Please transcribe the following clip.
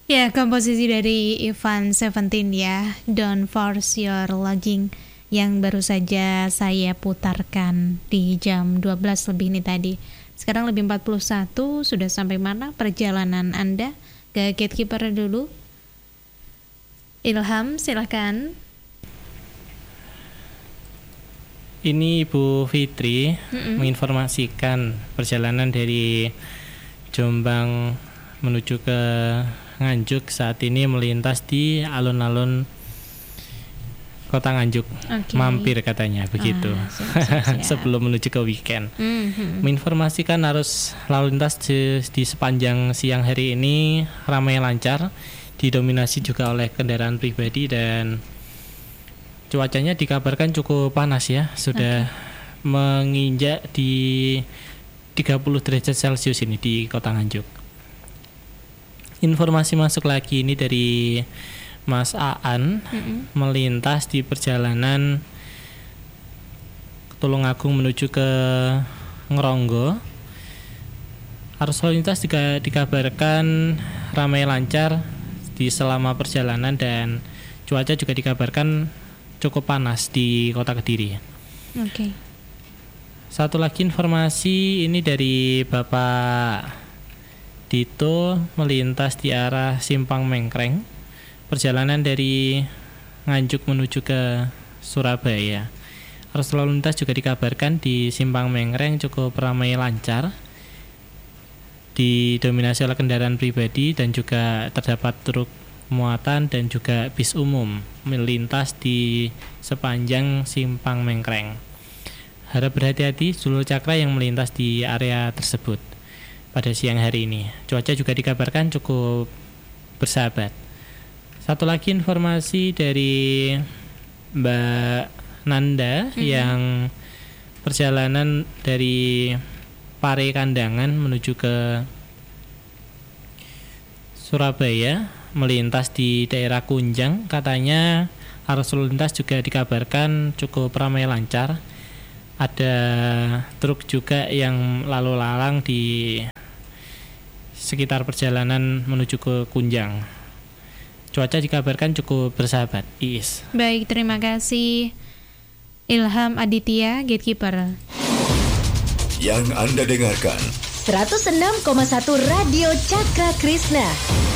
Ya, komposisi dari Ivan Seventeen ya, Don't Force Your Longing, yang baru saja saya putarkan di jam 12 lebih ini tadi. Sekarang lebih 41, sudah sampai mana perjalanan Anda? Ke gatekeeper dulu. Ilham, silakan. Ini Ibu Fitri menginformasikan perjalanan dari Jombang menuju ke Nganjuk saat ini melintas di alun-alun Kota Nganjuk. Mampir katanya begitu. Siap. Sebelum menuju ke weekend. Menginformasikan arus lalu lintas di sepanjang siang hari ini ramai lancar, didominasi juga oleh kendaraan pribadi dan cuacanya dikabarkan cukup panas ya. Sudah menginjak di 30 derajat Celcius ini di Kota Nganjuk. Informasi masuk lagi ini dari Mas Aan, melintas di perjalanan Tulungagung menuju ke Ngronggo. Arus lalu lintas dikabarkan ramai lancar di selama perjalanan dan cuaca juga dikabarkan cukup panas di Kota Kediri. Satu lagi informasi ini dari Bapak Dito, melintas di arah Simpang Mengkreng, perjalanan dari Nganjuk menuju ke Surabaya. Arus lalu lintas juga dikabarkan di Simpang Mengkreng cukup ramai lancar, didominasi oleh kendaraan pribadi dan juga terdapat truk muatan dan juga bis umum melintas di sepanjang Simpang Mengkreng. Harap berhati-hati jalur cakra yang melintas di area tersebut pada siang hari ini. Cuaca juga dikabarkan cukup bersahabat. Satu lagi informasi dari Mbak Nanda yang perjalanan dari Pare Kandangan menuju ke Surabaya melintas di daerah Kunjang. Katanya arus lalu lintas juga dikabarkan cukup ramai lancar. Ada truk juga yang lalu lalang di sekitar perjalanan menuju ke Kunjang. Cuaca dikabarkan cukup bersahabat. Baik, terima kasih Ilham Aditya, gatekeeper. Yang Anda dengarkan 106,1 Radio Cakra Krishna.